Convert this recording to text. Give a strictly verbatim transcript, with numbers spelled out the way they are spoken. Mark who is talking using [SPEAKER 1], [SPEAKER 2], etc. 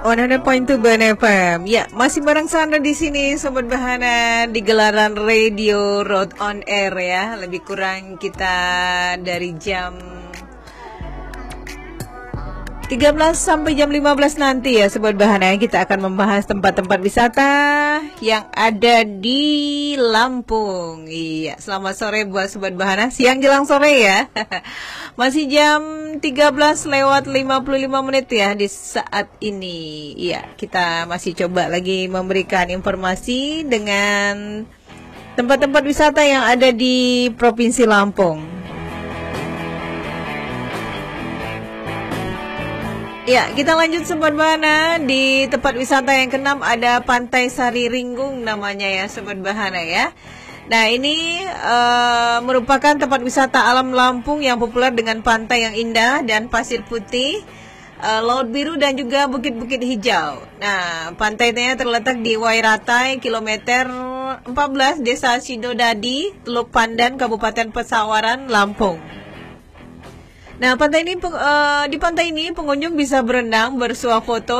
[SPEAKER 1] seratus koma tujuh F M. Ya, masih bareng Sandra di sini Sobat Bahana di gelaran Radio Road on Air ya. Lebih kurang kita dari jam tiga belas sampai jam lima belas nanti ya Sobat Bahana. Kita akan membahas tempat-tempat wisata yang ada di Lampung. Iya, selamat sore buat Sobat Bahana. Siang jelang sore ya. Masih jam tiga belas lewat lima puluh lima menit ya di saat ini. Iya, kita masih coba lagi memberikan informasi dengan tempat-tempat wisata yang ada di Provinsi Lampung. Ya, kita lanjut Sobat Bahana. Di tempat wisata yang keenam ada Pantai Sari Ringgung namanya ya Sobat Bahana ya. Nah ini uh, merupakan tempat wisata alam Lampung yang populer dengan pantai yang indah dan pasir putih, uh, laut biru dan juga bukit-bukit hijau. Nah pantainya terletak di Wairatai, kilometer empat belas, Desa Sidodadi, Teluk Pandan, Kabupaten Pesawaran, Lampung. Nah pantai ini uh, di pantai ini pengunjung bisa berenang, bersuah foto